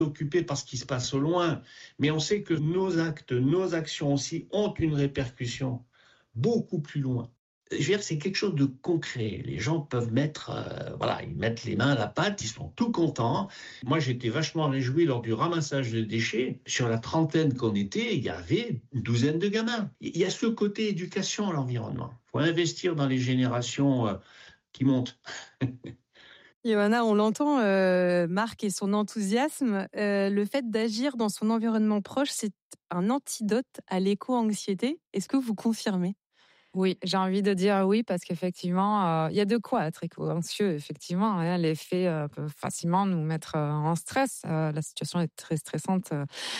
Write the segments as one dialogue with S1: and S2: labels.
S1: occupé par ce qui se passe au loin, mais on sait que nos actes, nos actions aussi ont une répercussion beaucoup plus loin. Je veux dire, c'est quelque chose de concret. Les gens peuvent ils mettent les mains à la pâte, ils sont tout contents. Moi, j'étais vachement réjoui lors du ramassage de déchets. Sur la trentaine qu'on était, il y avait une douzaine de gamins. Il y a ce côté éducation à l'environnement. Il faut investir dans les générations qui montent.
S2: Johanna, on l'entend, Marc et son enthousiasme. Le fait d'agir dans son environnement proche, c'est un antidote à l'éco-anxiété. Est-ce que vous confirmez ?
S3: Oui, j'ai envie de dire oui, parce qu'effectivement, il y a de quoi être éco-anxieux. Effectivement, hein, l'effet peut facilement nous mettre en stress. La situation est très stressante.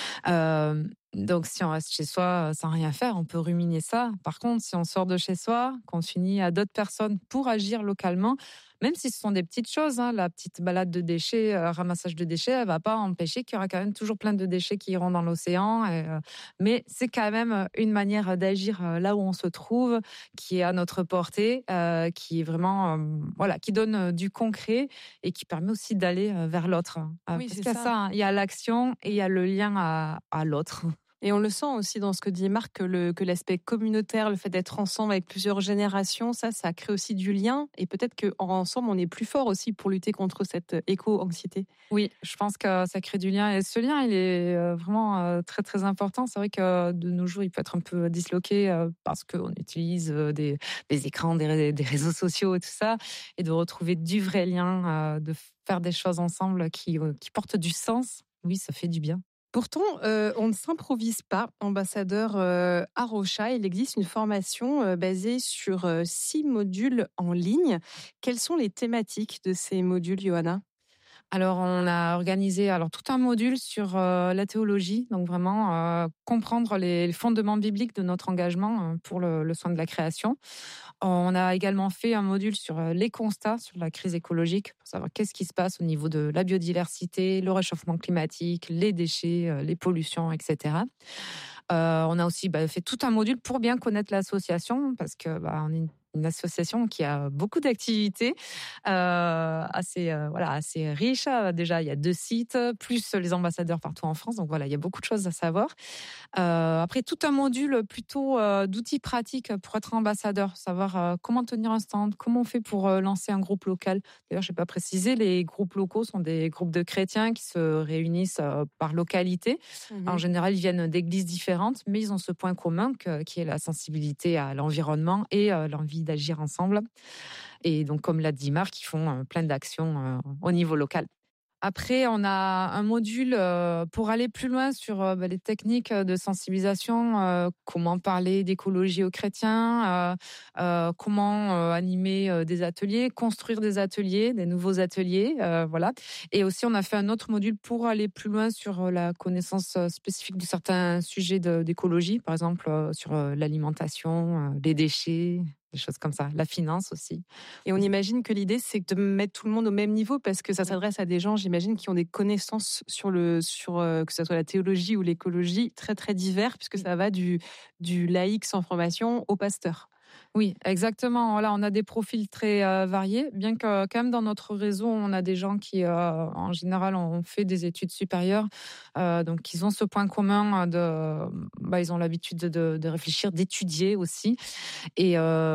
S3: Donc, si on reste chez soi sans rien faire, on peut ruminer ça. Par contre, si on sort de chez soi, qu'on s'unit à d'autres personnes pour agir localement, même si ce sont des petites choses, hein, la petite balade de déchets, ramassage de déchets, elle va pas empêcher qu'il y aura quand même toujours plein de déchets qui iront dans l'océan. Mais c'est quand même une manière d'agir là où on se trouve, qui est à notre portée, qui est vraiment, qui donne du concret et qui permet aussi d'aller vers l'autre.
S2: Oui,
S3: Parce
S2: c'est
S3: qu'il y a
S2: ça.
S3: ça, hein, il y a l'action et il y a le lien à l'autre.
S2: Et on le sent aussi dans ce que dit Marc, que l'aspect communautaire, le fait d'être ensemble avec plusieurs générations, ça crée aussi du lien. Et peut-être qu'ensemble, on est plus fort aussi pour lutter contre cette éco-anxiété.
S3: Oui, je pense que ça crée du lien. Et ce lien, il est vraiment très, très important. C'est vrai que de nos jours, il peut être un peu disloqué parce qu'on utilise des écrans, des réseaux sociaux et tout ça. Et de retrouver du vrai lien, de faire des choses ensemble qui portent du sens, oui, ça fait du bien.
S2: Pourtant, on ne s'improvise pas ambassadeur à Rocha. Il existe une formation basée sur 6 modules en ligne. Quelles sont les thématiques de ces modules, Johanna ?
S3: Alors, on a organisé tout un module sur la théologie, donc vraiment comprendre les fondements bibliques de notre engagement pour le soin de la création. On a également fait un module sur les constats sur la crise écologique, pour savoir qu'est-ce qui se passe au niveau de la biodiversité, le réchauffement climatique, les déchets, les pollutions, etc. On a aussi fait tout un module pour bien connaître l'association, parce que on est une association qui a beaucoup d'activités, assez riche. Déjà, il y a 2 sites, plus les ambassadeurs partout en France. Donc voilà, il y a beaucoup de choses à savoir. Après, tout un module plutôt d'outils pratiques pour être ambassadeur, savoir comment tenir un stand, comment on fait pour lancer un groupe local. D'ailleurs, je n'ai pas précisé, les groupes locaux sont des groupes de chrétiens qui se réunissent par localité. En général, ils viennent d'églises différentes, mais ils ont ce point commun qui est la sensibilité à l'environnement et l'envie d'agir ensemble. Et donc, comme l'a dit Marc, ils font plein d'actions au niveau local. Après, on a un module pour aller plus loin sur les techniques de sensibilisation, comment parler d'écologie aux chrétiens, comment animer des ateliers, construire des ateliers, des nouveaux ateliers, voilà. Et aussi, on a fait un autre module pour aller plus loin sur la connaissance spécifique de certains sujets d'écologie, par exemple sur l'alimentation, les déchets, des choses comme ça, la finance aussi.
S2: Et on imagine que l'idée, c'est de mettre tout le monde au même niveau, parce que ça s'adresse à des gens, j'imagine, qui ont des connaissances sur que ce soit la théologie ou l'écologie, très très divers, puisque ça va du laïc sans formation au pasteur.
S3: Oui, exactement. Voilà, on a des profils très variés, bien que quand même dans notre réseau, on a des gens qui, en général, ont fait des études supérieures, donc ils ont ce point commun ils ont l'habitude de réfléchir, d'étudier aussi. Et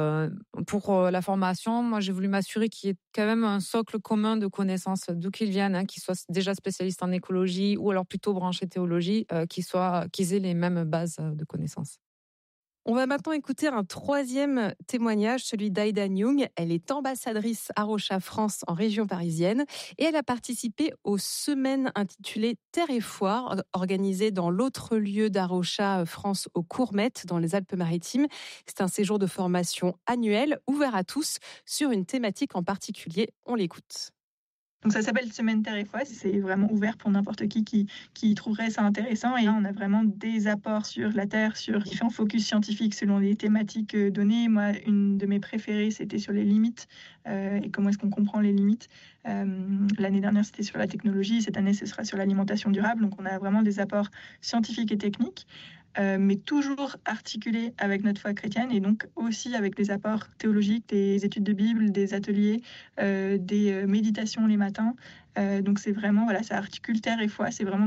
S3: pour la formation, moi, j'ai voulu m'assurer qu'il y ait quand même un socle commun de connaissances, d'où qu'ils viennent, qu'ils soient déjà spécialistes en écologie ou alors plutôt branchés théologie, qu'ils aient les mêmes bases de connaissances.
S2: On va maintenant écouter un 3e témoignage, celui d'Aïda Nyung. Elle est ambassadrice à Rocha France en région parisienne et elle a participé aux semaines intitulées Terre et Foire, organisées dans l'autre lieu d'Arocha France au Courmette, dans les Alpes-Maritimes. C'est un séjour de formation annuel, ouvert à tous, sur une thématique en particulier. On l'écoute.
S4: Donc ça s'appelle Semaine Terre et Foire, c'est vraiment ouvert pour n'importe qui trouverait ça intéressant. Et là, on a vraiment des apports sur la Terre, sur différents focus scientifiques selon les thématiques données. Moi, une de mes préférées, c'était sur les limites et comment est-ce qu'on comprend les limites. L'année dernière, c'était sur la technologie. Cette année, ce sera sur l'alimentation durable. Donc on a vraiment des apports scientifiques et techniques. mais toujours articulé avec notre foi chrétienne et donc aussi avec des apports théologiques, des études de Bible, des ateliers, des méditations les matins. Donc c'est vraiment, voilà, ça articule terre et foi, c'est vraiment